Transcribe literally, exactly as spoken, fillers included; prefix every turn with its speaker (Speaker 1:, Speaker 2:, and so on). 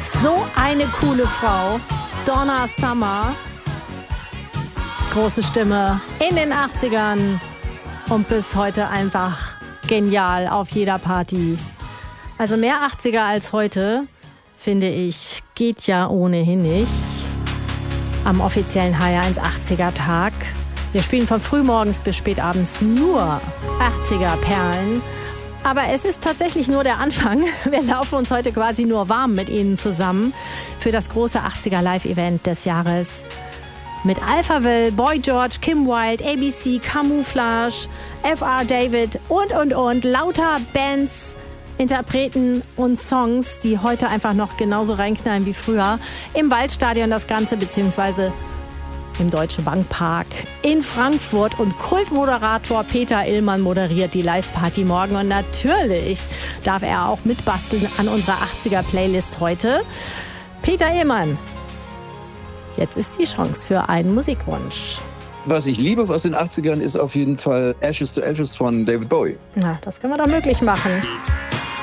Speaker 1: So eine coole Frau. Donna Summer. Große Stimme in den achtzigern und bis heute einfach genial auf jeder Party. Also mehr achtziger als heute, finde ich, geht ja ohnehin nicht. Am offiziellen H eins achtziger Tag. Wir spielen von frühmorgens bis spätabends nur achtziger Perlen. Aber es ist tatsächlich nur der Anfang. Wir laufen uns heute quasi nur warm mit Ihnen zusammen für das große achtziger Live-Event des Jahres. Mit Alphaville, Boy George, Kim Wilde, A B C, Camouflage, F R David und, und, und. Lauter Bands, Interpreten und Songs, die heute einfach noch genauso reinknallen wie früher. Im Waldstadion das Ganze, beziehungsweise im Deutschen Bankpark in Frankfurt. Und Kultmoderator Peter Illmann moderiert die Live-Party morgen. Und natürlich darf er auch mitbasteln an unserer achtziger-Playlist heute. Peter Illmann, jetzt ist die Chance für einen Musikwunsch.
Speaker 2: Was ich liebe aus den achtzigern ist auf jeden Fall Ashes to Ashes von David Bowie.
Speaker 1: Na, das können wir doch möglich machen.